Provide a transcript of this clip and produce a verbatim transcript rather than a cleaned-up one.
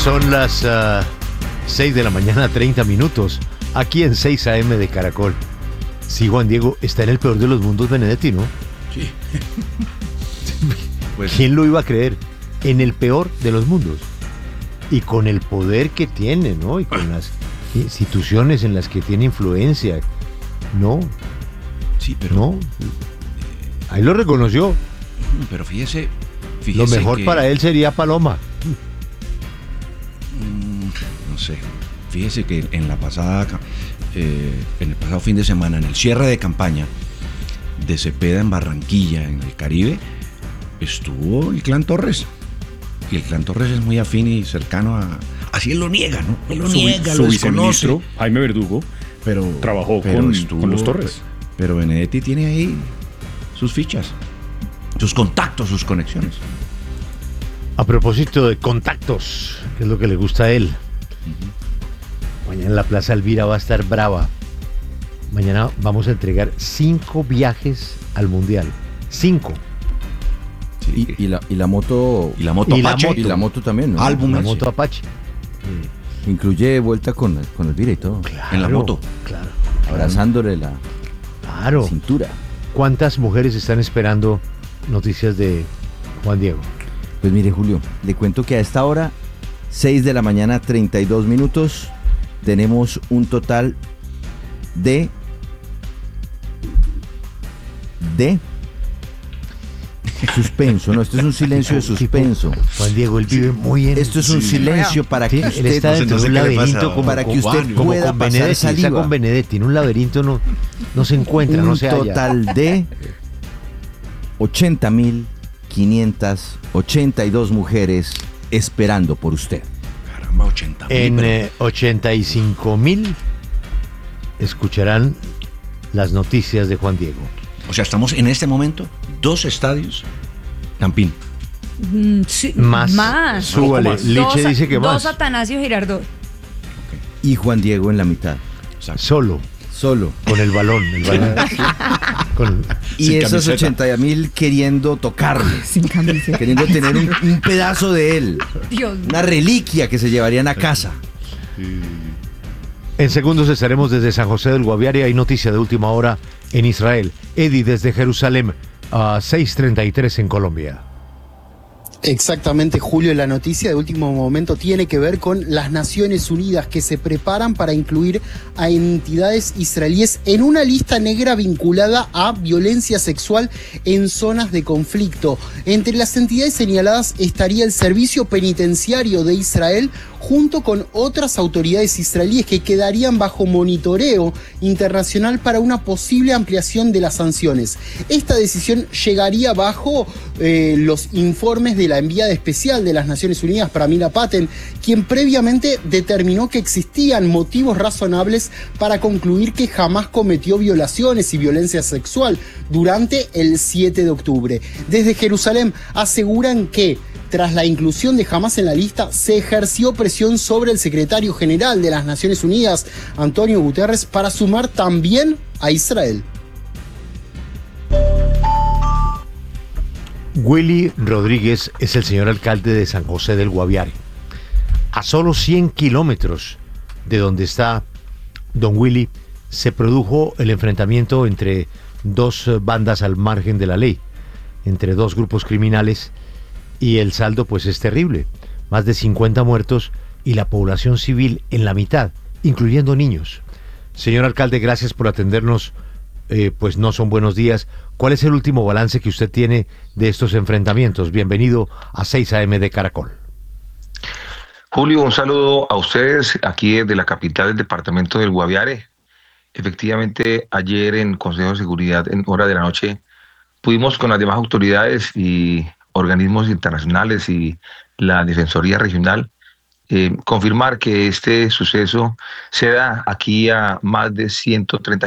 Son las uh, seis de la mañana, treinta minutos, aquí en seis A M de Caracol. Sí, Juan Diego, está en el peor de los mundos Benedetti, ¿no? Sí. Pues, ¿quién lo iba a creer? En el peor de los mundos. Y con el poder que tiene, ¿no? Y con las instituciones en las que tiene influencia. No. Sí, pero... No. Ahí lo reconoció. Pero fíjese... fíjese lo mejor que, para él sería Paloma. No sé. Fíjese que en la pasada... Eh, en el pasado fin de semana, en el cierre de campaña de Cepeda en Barranquilla, en el Caribe, estuvo el clan Torres. Y el clan Torres es muy afín y cercano a... Así él lo niega, ¿no? Él lo su, niega, su lo viceministro, desconoce. Jaime Verdugo, pero, trabajó pero con, estuvo, con los Torres. Pero Benedetti tiene ahí sus fichas, sus contactos, sus conexiones. A propósito de contactos, que es lo que le gusta a él. Uh-huh. Mañana la Plaza Elvira va a estar brava. Mañana vamos a entregar cinco viajes al Mundial. Cinco. Sí. Y, y, la, y la moto... Y la moto y Apache. La moto, y la moto también, ¿no? Álbum. La moto Apache. Sí. Incluye vuelta con, con Elvira y todo. Claro, en la moto. Claro. Abrazándole la, claro. la cintura. ¿Cuántas mujeres están esperando noticias de Juan Diego? Pues mire, Julio, le cuento que a esta hora, seis de la mañana, treinta y dos minutos, tenemos un total de de suspenso, no, esto es un silencio de suspenso. Juan Diego, él vive muy en... Esto es un sí, silencio para sí, que él usted está dentro no sé de un qué le laberinto pasa, como, para que usted como pueda con pasar Benedetti, saliva. está con Benedetti, en un laberinto no, no se encuentra, un no se halla. total de ochenta mil quinientas ochenta y dos mujeres esperando por usted. Caramba, ochenta mil. En pero... eh, ochenta y cinco mil escucharán las noticias de Juan Diego. O sea, estamos en este momento, dos estadios, Campín. Mm, sí, Más. Más. Súbale. Dos, Liche dice que más. Dos Atanasio Girardot. Y Juan Diego en la mitad, Solo, solo. con el balón. El balón. Con- Y Sin esas camiseta. ochenta mil queriendo tocarle, Sin camiseta. queriendo tener un, un pedazo de él, Dios mío. una reliquia que se llevarían a casa. En segundos estaremos desde San José del Guaviare. Hay noticia de última hora en Israel. Eddie desde Jerusalén, a seis treinta y tres en Colombia. Exactamente, Julio, la noticia de último momento tiene que ver con las Naciones Unidas que se preparan para incluir a entidades israelíes en una lista negra vinculada a violencia sexual en zonas de conflicto. Entre las entidades señaladas estaría el Servicio Penitenciario de Israel junto con otras autoridades israelíes que quedarían bajo monitoreo internacional para una posible ampliación de las sanciones. Esta decisión llegaría bajo eh, los informes de la enviada especial de las Naciones Unidas, Pramila Patten, quien previamente determinó que existían motivos razonables para concluir que jamás cometió violaciones y violencia sexual durante el siete de octubre. Desde Jerusalén aseguran que tras la inclusión de Hamás en la lista, se ejerció presión sobre el secretario general de las Naciones Unidas, Antonio Guterres, para sumar también a Israel. Willy Rodríguez es el señor alcalde de San José del Guaviare. A solo cien kilómetros de donde está don Willy, se produjo el enfrentamiento entre dos bandas al margen de la ley, entre dos grupos criminales, y el saldo pues es terrible. Más de cincuenta muertos y la población civil en la mitad, incluyendo niños. Señor alcalde, gracias por atendernos. Eh, pues no son buenos días. ¿Cuál es el último balance que usted tiene de estos enfrentamientos? Bienvenido a seis A M de Caracol. Julio, un saludo a ustedes aquí desde la capital del departamento del Guaviare. Efectivamente, ayer en Consejo de Seguridad, en hora de la noche, pudimos con las demás autoridades y organismos internacionales y la Defensoría Regional eh, confirmar que este suceso se da aquí a más de ciento treinta